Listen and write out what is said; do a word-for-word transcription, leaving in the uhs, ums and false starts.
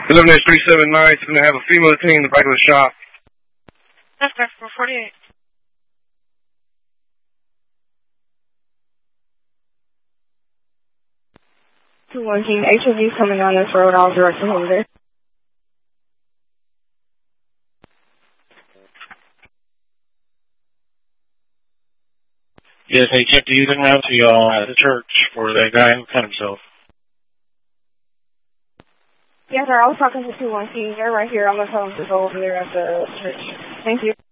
eleven H three seven nine, it's going to have a female attending in the back of the shop. That's back four forty-eight. two one King, H O V coming on this road, I'll direct him over there. Yes, they checked even out to y'all at the church for that guy who cut himself. Yes, sir, I was talking to two one King. They're right here on the phone to go over there at the church. Thank you.